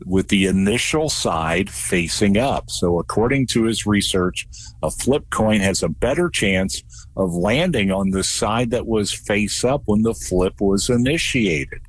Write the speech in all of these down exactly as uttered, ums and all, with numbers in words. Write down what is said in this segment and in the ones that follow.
with the initial side facing up. So according to his research, a flip coin has a better chance of landing on the side that was face up when the flip was initiated.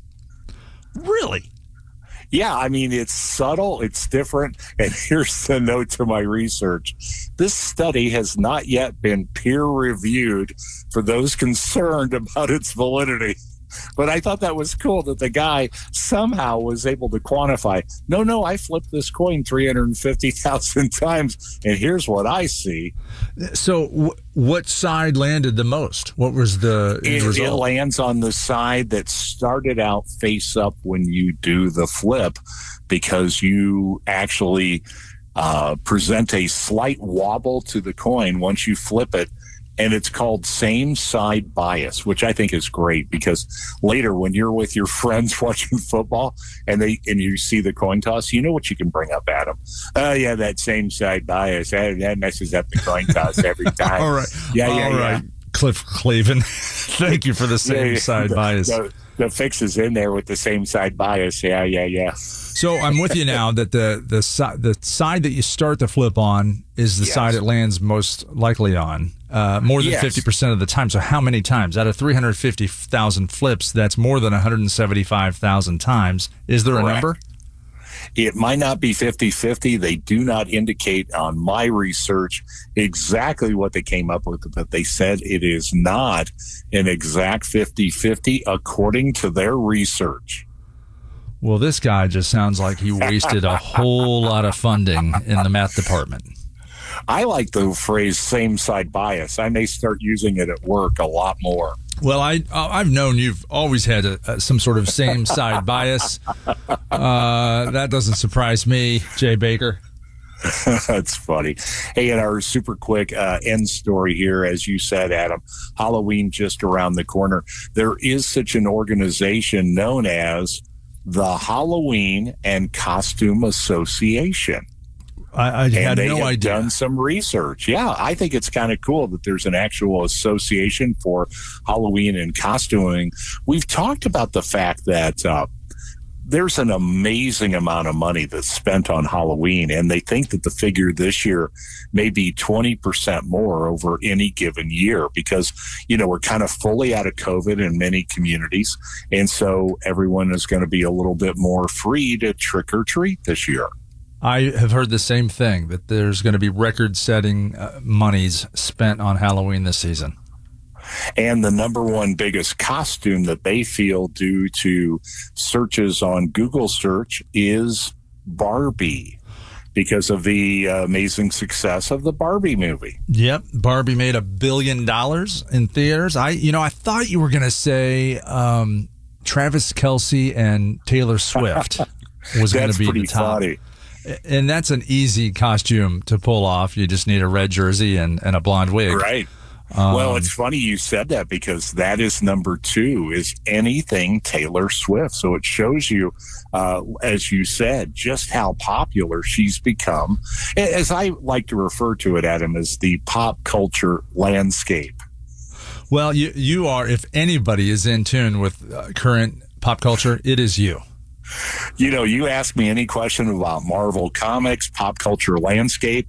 Really? Yeah, I mean, it's subtle, it's different. And here's the note to my research. This study has not yet been peer-reviewed for those concerned about its validity. But I thought that was cool that the guy somehow was able to quantify, no, no, I flipped this coin three hundred fifty thousand times, and here's what I see. So w- what side landed the most? What was the it, result? It lands on the side that started out face up when you do the flip, because you actually uh, present a slight wobble to the coin once you flip it. And it's called same side bias, which I think is great, because later when you're with your friends watching football and they and you see the coin toss, you know what you can bring up at them. Oh, yeah, that same side bias. That, that messes up the coin toss every time. All right. Yeah, yeah, All yeah. right. Cliff Clavin, thank you for the same yeah, yeah. side the, bias. The, the fix is in there with the same side bias. Yeah, yeah, yeah. So I'm with you now that the the, si- the side that you start the flip on is the yes. side it lands most likely on, uh, more than yes. fifty percent of the time. So how many times? Out of three hundred fifty thousand flips, that's more than one hundred seventy-five thousand times. Is there Correct. a number? It might not be fifty-fifty. They do not indicate on my research exactly what they came up with, but they said it is not an exact fifty-fifty according to their research. Well, this guy just sounds like he wasted a whole lot of funding in the math department. I like the phrase same side bias. I may start using it at work a lot more. Well, I, I've known you've always had a, a, some sort of same side bias. Uh, that doesn't surprise me, Jay Baker. That's funny. Hey, in our super quick uh, end story here, as you said, Adam, Halloween just around the corner. There is such an organization known as the Halloween and Costume Association. I, I had they no have idea. Done some research. Yeah, I think it's kind of cool that there's an actual association for Halloween and costuming. We've talked about the fact that uh, there's an amazing amount of money that's spent on Halloween, and they think that the figure this year may be twenty percent more over any given year because, you know, we're kind of fully out of COVID in many communities, and so everyone is going to be a little bit more free to trick or treat this year. I have heard the same thing, that there's going to be record-setting uh, monies spent on Halloween this season. And the number one biggest costume that they feel due to searches on Google search is Barbie, because of the uh, amazing success of the Barbie movie. Yep. Barbie made a billion dollars in theaters. I, you know, I thought you were going to say um, Travis Kelce and Taylor Swift was going to be the top. Funny. And that's an easy costume to pull off. You just need a red jersey and, and a blonde wig. Right. Um, well, it's funny you said that, because that is number two, is anything Taylor Swift. So it shows you, uh, as you said, just how popular she's become. As I like to refer to it, Adam, as the pop culture landscape. Well, you, you are, if anybody is in tune with uh, current pop culture, it is you. You know, you ask me any question about Marvel Comics, pop culture landscape,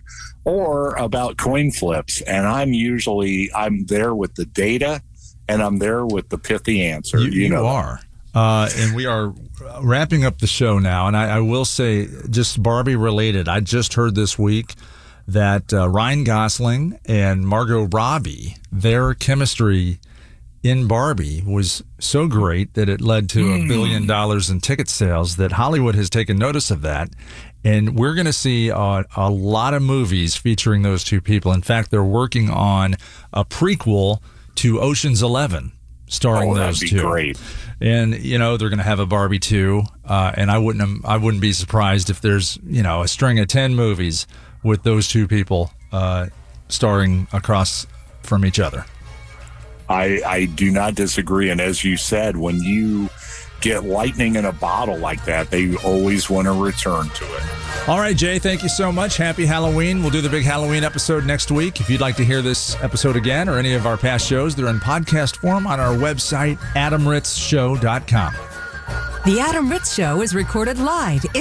or about coin flips, and I'm usually, I'm there with the data, and I'm there with the pithy answer. You, you, you know. are. Uh, and we are wrapping up the show now, and I, I will say, just Barbie related, I just heard this week that uh, Ryan Gosling and Margot Robbie, their chemistry in Barbie was so great that it led to mm. a billion dollars in ticket sales, that Hollywood has taken notice of that. And we're going to see a, a lot of movies featuring those two people. In fact, they're working on a prequel to Ocean's Eleven starring oh, those that'd be two. Great. And, you know, they're going to have a Barbie two. Uh, and I wouldn't, I wouldn't be surprised if there's, you know, a string of ten movies with those two people uh, starring across from each other. I, I do not disagree. And as you said, when you get lightning in a bottle like that, they always want to return to it. All right, Jay, thank you so much. Happy Halloween. We'll do the big Halloween episode next week. If you'd like to hear this episode again or any of our past shows, they're in podcast form on our website, adam ritz show dot com. The Adam Ritz Show is recorded live